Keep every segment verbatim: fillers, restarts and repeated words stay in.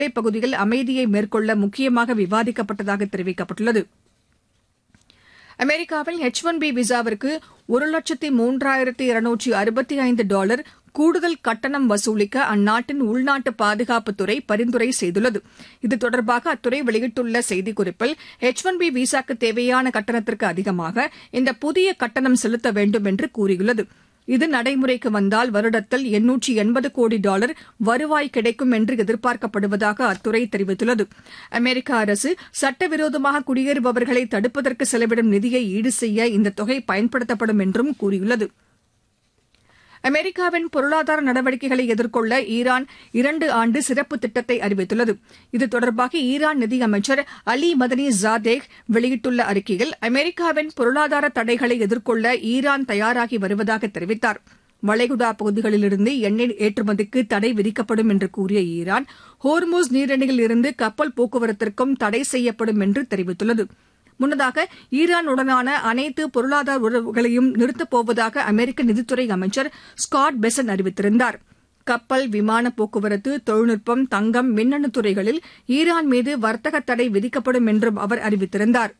பகுதியில் அமைதியை மேற்கொள்ள முக்கியமாக விவாதிக்கப்பட்டதாக தெரிவிக்கப்பட்டுள்ளது. அமெரிக்காவில் எச் ஒன் பி விசாவிற்கு ஒரு லட்சத்து மூன்றாயிரத்து இருநூற்று அறுபத்தி ஐந்து டாலர் கூடுதல் கட்டணம் வசூலிக்க அந்நாட்டின் உள்நாட்டு பாதுகாப்புத்துறை பரிந்துரை செய்துள்ளது. இது தொடர்பாக அத்துறை வெளியிட்டுள்ள செய்திக்குறிப்பில் எச் ஒன் பி விசாக்கு தேவையான கட்டணத்திற்கு அதிகமாக இந்த புதிய கட்டணம் செலுத்த வேண்டும் என்று கூறியுள்ளது. இது நடைமுறைக்கு வந்தால் வருடத்தில் எண்ணூற்று எண்பது கோடி டாலர் வருவாய் கிடைக்கும் என்று எதிர்பார்க்கப்படுவதாக அத்துறை தெரிவித்துள்ளது. அமெரிக்க அரசு சட்டவிரோதமாக குடியேறுபவர்களை தடுப்பதற்கு செலவிடும் நிதியை ஈடு செய்ய இந்த தொகை பயன்படுத்தப்படும் என்றும் கூறியுள்ளது. அமெரிக்காவின் பொருளாதார நடவடிக்கைகளை எதிர்கொள்ள ஈரான் இரண்டு ஆண்டு சிறப்பு திட்டத்தை அறிவித்துள்ளது. இது தொடர்பாக ஈரான் நிதியமைச்சர் அலி மதனி ஜாதேக் வெளியிட்டுள்ள அறிக்கையில் அமெரிக்காவின் பொருளாதார தடைகளை எதிர்கொள்ள ஈரான் தயாராகி வருவதாக தெரிவித்தார். வளைகுடா பகுதிகளிலிருந்து எண்ணெய் ஏற்றுமதிக்கு தடை விதிக்கப்படும் என்று கூறிய ஈரான் ஹோர்முஸ் நீரிணையில் இருந்து கப்பல் போக்குவரத்திற்கும் தடை செய்யப்படும் என்று தெரிவித்துள்ளது. முன்னதாக ஈரானுடனான அனைத்து பொருளாதார உறவுகளையும் நிறுத்தப் போவதாக அமெரிக்க நிதித்துறை அமைச்சர் ஸ்காட் பெசன் அறிவித்திருந்தார். கப்பல், விமான போக்குவரத்து, தொழில்நுட்பம், தங்கம், மின்னணு துறைகளில் ஈரான் மீது வர்த்தக தடை விதிக்கப்படும் என்றும் அவர் அறிவித்திருந்தார்.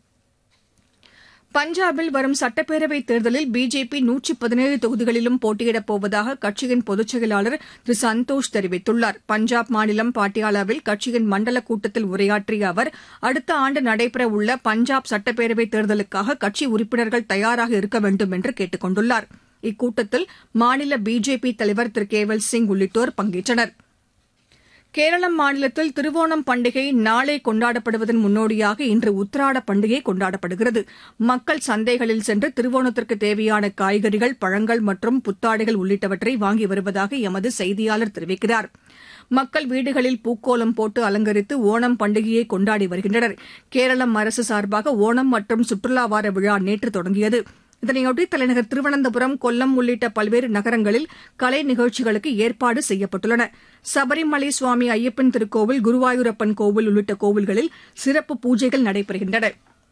பஞ்சாபில் வரும் சட்டப்பேரவைத் தேர்தலில் பிஜேபி நூற்று பதினேழு தொகுதிகளிலும் போட்டியிடப் போவதாக கட்சியின் பொதுச் செயலாளர் திரு சந்தோஷ் தெரிவித்துள்ளார். பஞ்சாப் மாநிலம் பாட்டியாலாவில் கட்சியின் மண்டல கூட்டத்தில் உரையாற்றிய அவர் அடுத்த ஆண்டு நடைபெறவுள்ள பஞ்சாப் சட்டப்பேரவைத் தேர்தலுக்காக கட்சி உறுப்பினர்கள் தயாராக இருக்க வேண்டும் என்று கேட்டுக் கொண்டுள்ளார். இக்கூட்டத்தில் மாநில பிஜேபி தலைவர் திரு கேவல் சிங் உள்ளிட்டோர் பங்கேற்றனர். கேரளம் மாநிலத்தில் திருவோணம் பண்டிகை நாளை கொண்டாடப்படுவதன் முன்னோடியாக இன்று உத்திராட பண்டிகை கொண்டாடப்படுகிறது. மக்கள் சந்தைகளில் சென்று திருவோணத்திற்கு தேவையான காய்கறிகள், பழங்கள் மற்றும் புத்தாடைகள் உள்ளிட்டவற்றை வாங்கி வருவதாக எமது செய்தியாளர் தெரிவிக்கிறார். மக்கள் வீடுகளில் பூக்கோலம் போட்டு அலங்கரித்து ஓணம் பண்டிகையை கொண்டாடி வருகின்றனர். கேரளம் அரசு சார்பாக ஓணம் மற்றும் சுற்றுலா வார விழா நேற்று தொடங்கியது. இதனையொட்டி தலைநகர் திருவனந்தபுரம், கொல்லம் உள்ளிட்ட பல்வேறு நகரங்களில் கலை நிகழ்ச்சிகளுக்கு ஏற்பாடு செய்யப்பட்டுள்ளன. சபரிமலை சுவாமி ஐயப்பன் திருக்கோவில், குருவாயூரப்பன் கோவில் உள்ளிட்ட கோவில்களில் சிறப்பு பூஜைகள் நடைபெறுகின்றன.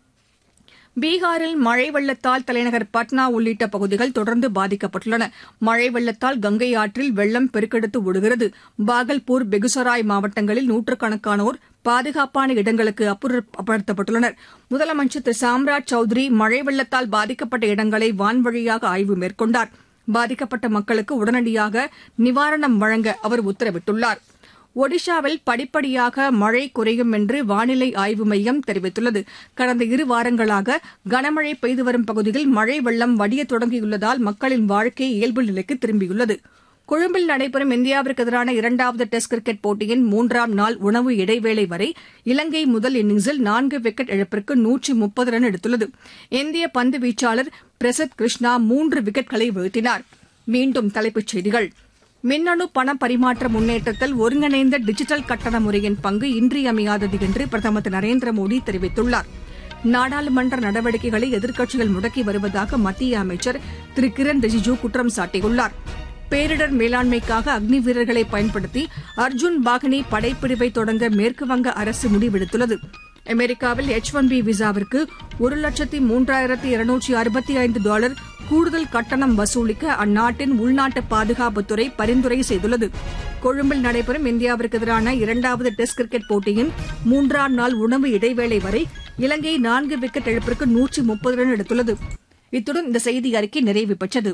பீகாரில் மழை வெள்ளத்தால் தலைநகர் பட்னா உள்ளிட்ட பகுதிகள் தொடர்ந்து பாதிக்கப்பட்டுள்ளன. மழை வெள்ளத்தால் கங்கை ஆற்றில் வெள்ளம் பெருக்கெடுத்து ஓடுகிறது. பாகல்பூர், பெகுசராய் மாவட்டங்களில் நூற்றுக்கணக்கானோர் பாதுகாப்பான இடங்களுக்கு அப்புறப்படுத்தப்பட்டுள்ளனர். முதலமைச்சர் திரு சாம்ராஜ் சௌத்ரி மழை வெள்ளத்தால் பாதிக்கப்பட்ட இடங்களை வான்வழியாக ஆய்வு மேற்கொண்டார். பாதிக்கப்பட்ட மக்களுக்கு உடனடியாக நிவாரணம் வழங்க அவர் உத்தரவிட்டுள்ளார். ஒடிஷாவில் படிப்படியாக மழை குறையும் என்று வானிலை ஆய்வு மையம் தெரிவித்துள்ளது. கடந்த இரு வாரங்களாக கனமழை பெய்து வரும் பகுதியில் மழை வெள்ளம் வடியத் தொடங்கியுள்ளதால் மக்களின் வாழ்க்கை இயல்பு நிலைக்கு திரும்பியுள்ளது. கொழும்பில் நடைபெறும் இந்தியாவிற்கு எதிரான இரண்டாவது டெஸ்ட் கிரிக்கெட் போட்டியின் மூன்றாம் நாள் உணவு இடைவேளை வரை இலங்கை முதல் இன்னிங்ஸில் நான்கு விக்கெட் இழப்பிற்கு நூற்று முப்பது ரன் எடுத்துள்ளது. இந்திய பந்து வீச்சாளர் பிரசித் கிருஷ்ணா மூன்று விக்கெட்களை வீழ்த்தினார். மீண்டும் தலைப்புச் செய்திகள். மின்னணு பண பரிமாற்ற முன்னேற்றத்தில் ஒருங்கிணைந்த டிஜிட்டல் கட்டண முறையின் பங்கு இன்றியமையாதது என்று பிரதமர் திரு நரேந்திர மோடி தெரிவித்துள்ளார். நாடாளுமன்ற நடவடிக்கைகளை எதிர்க்கட்சிகள் முடக்கி வருவதாக மத்திய அமைச்சர் திரு கிரண் ரிஜிஜூ குற்றம் சாட்டியுள்ளார். பேரிடர் மேலாண்மைக்காக அக்னி வீரர்களை பயன்படுத்தி அர்ஜுன் பாகனி படைப்பிரிவை தொடங்க மேற்குவங்க அரசு முடிவெடுத்துள்ளது. அமெரிக்காவில் எச் ஒன் பி விசாவிற்கு ஒரு லட்சத்து மூன்றாயிரத்து இருநூற்று அறுபத்தி ஐந்து டாலர் கூடுதல் கட்டணம் வசூலிக்க அந்நாட்டின் உள்நாட்டு பாதுகாப்புத்துறை பரிந்துரை செய்துள்ளது. கொழும்பில் நடைபெறும் இந்தியாவிற்கு எதிரான இரண்டாவது டெஸ்ட் கிரிக்கெட் போட்டியின் மூன்றாம் நாள் உணவு இடைவேளை வரை இலங்கை நான்கு விக்கெட் இழப்பிற்கு நூற்று முப்பது ரன் எடுத்துள்ளது. இத்துடன் இந்த செய்தி அறிக்கை நிறைவு பெற்றது.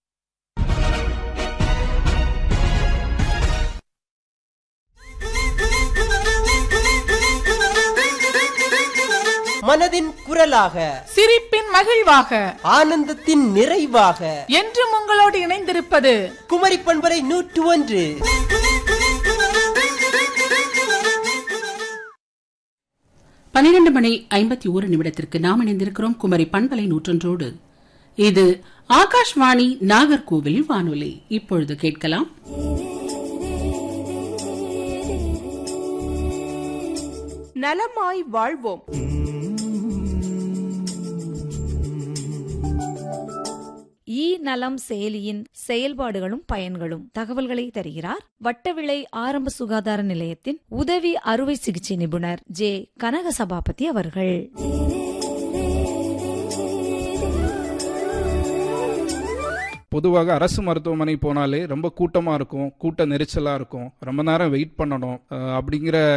மனதின் குரலாக, சிரிப்பின் மகிழ்வாக, ஆனந்தத்தின் நிறைவாக என்றும் உங்களோடு இணைந்திருப்பது குமரி பண்பலை நூற்று ஒன்று. பனிரெண்டு மணி ஐம்பத்தி ஒரு நிமிடத்திற்கு நாம் இணைந்திருக்கிறோம் குமரி பண்பலை நூற்றொன்றோடு. இது ஆகாஷ்வாணி நாகர்கோவில் வானொலி. இப்பொழுது கேட்கலாம் நலமாய் வாழ்வோம். இ நலம் செயலியின் செயல்பாடுகளும் பயன்களும் தகவல்களை தருகிறார் வட்டவிளை ஆரம்ப சுகாதார நிலையத்தின் உதவி அறுவை சிகிச்சை நிபுணர் ஜே கனக சபாபதி அவர்கள். பொதுவாக அரசு மருத்துவமனை போனாலே ரொம்ப கூட்டமாக இருக்கும், கூட்ட நெரிசலாக இருக்கும், ரொம்ப நேரம் வெயிட் பண்ணணும் அப்படிங்கிற